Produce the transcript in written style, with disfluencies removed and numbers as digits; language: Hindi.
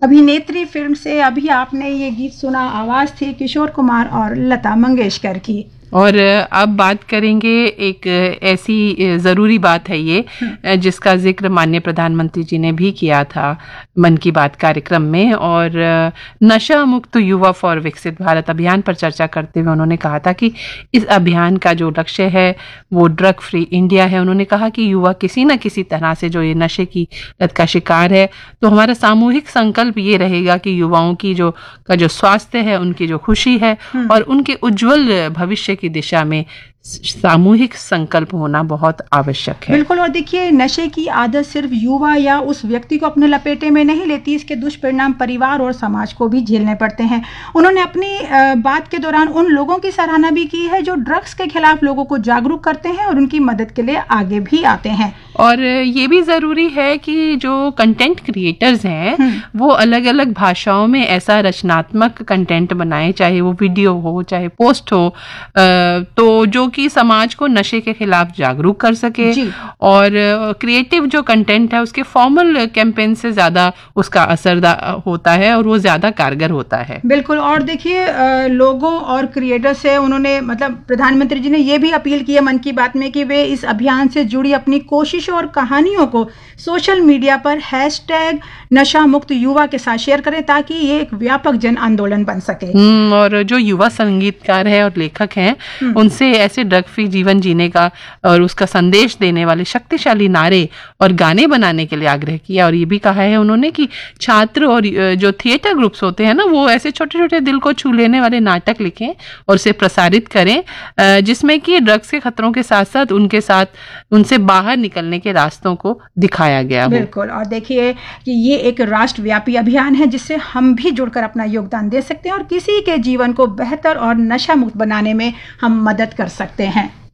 अभिनेत्री फिल्म से अभी आपने ये गीत सुना, आवाज़ थी किशोर कुमार और लता मंगेशकर की। और अब बात करेंगे एक ऐसी ज़रूरी बात है ये जिसका जिक्र माननीय प्रधानमंत्री जी ने भी किया था मन की बात कार्यक्रम में, और नशा मुक्त युवा फॉर विकसित भारत अभियान पर चर्चा करते हुए उन्होंने कहा था कि इस अभियान का जो लक्ष्य है वो ड्रग फ्री इंडिया है। उन्होंने कहा कि युवा किसी न किसी तरह से जो ये नशे की लत का शिकार है, तो हमारा सामूहिक संकल्प ये रहेगा कि युवाओं की जो स्वास्थ्य है, उनकी जो खुशी है और उनके उज्जवल भविष्य की दिशा में सामूहिक संकल्प होना बहुत आवश्यक है। बिल्कुल। और देखिए, नशे की आदत सिर्फ युवा या उस व्यक्ति को अपने लपेटे में नहीं लेती, इसके दुष्परिणाम परिवार और समाज को भी झेलने पड़ते हैं। उन्होंने अपनी बात के दौरान उन लोगों की सराहना भी की है जो ड्रग्स के खिलाफ लोगों को जागरूक करते हैं और उनकी मदद के लिए आगे भी आते हैं। और ये भी ज़रूरी है कि जो कंटेंट क्रिएटर्स हैं वो अलग अलग भाषाओं में ऐसा रचनात्मक कंटेंट बनाएं, चाहे वो वीडियो हो चाहे पोस्ट हो, तो जो कि समाज को नशे के खिलाफ जागरूक कर सके। और क्रिएटिव जो कंटेंट है उसके फॉर्मल कैंपेन से ज़्यादा उसका असर होता है और वो ज़्यादा कारगर होता है। बिल्कुल। और देखिए, लोगों और क्रिएटर से उन्होंने प्रधानमंत्री जी ने ये भी अपील की है मन की बात में कि वे इस अभियान से जुड़ी अपनी कोशिशों और कहानियों को सोशल मीडिया पर #नशा मुक्त युवा के साथ शेयर करें ताकि ये एक व्यापक जन आंदोलन बन सके। और जो युवा संगीतकार है और लेखक हैं उनसे ऐसे ड्रग फ्री जीवन जीने का और उसका संदेश देने वाले शक्तिशाली नारे और गाने बनाने के लिए आग्रह किया। और ये भी कहा है उन्होंने कि छात्र और जो थिएटर ग्रुप्स होते हैं ना, वो ऐसे छोटे छोटे दिल को छू लेने वाले नाटक लिखें और उसे प्रसारित करें, जिसमें कि ड्रग्स के खतरों के साथ उनसे बाहर निकलने के रास्तों को दिखाया गया हो। बिल्कुल। और देखिए कि ये एक राष्ट्रव्यापी अभियान है जिससे हम भी जुड़कर अपना योगदान दे सकते हैं और किसी के जीवन को बेहतर और नशा मुक्त बनाने में हम मदद कर सकते हैं।